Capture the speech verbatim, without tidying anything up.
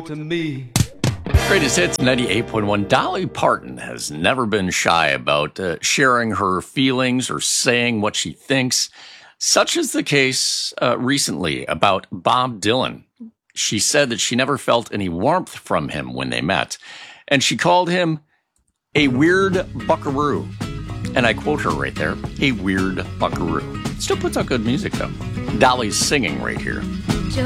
it to me. Greatest Hits ninety-eight point one. Dolly Parton has never been shy about uh, sharing her feelings or saying what she thinks. Such is the case uh, recently about Bob Dylan. She said that she never felt any warmth from him when they met, and she called him a weird buckaroo. And I quote her right there, a weird buckaroo. Still puts out good music, though. Dolly's singing right here.